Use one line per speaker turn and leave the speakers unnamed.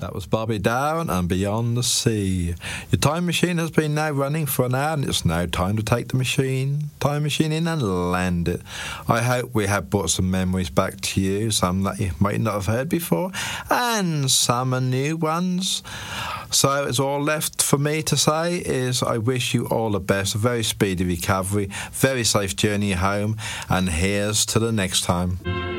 That was Bobby Darin and Beyond the Sea. Your time machine has been now running for an hour, and it's now time to take the time machine in and land it. I hope we have brought some memories back to you, some that you might not have heard before, and some are new ones. So it's all left for me to say is I wish you all the best, a very speedy recovery, very safe journey home, and here's to the next time.